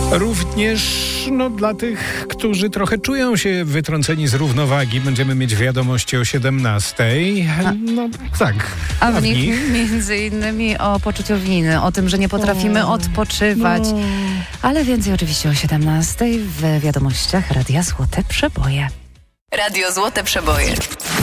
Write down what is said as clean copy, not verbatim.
Również dla tych, którzy trochę czują się wytrąceni z równowagi, będziemy mieć wiadomości o 17:00. Tak. A w nich między innymi o poczuciu winy, o tym, że nie potrafimy odpoczywać. Ale więcej oczywiście o 17:00 w wiadomościach Radia Złote Przeboje. Radio Złote Przeboje.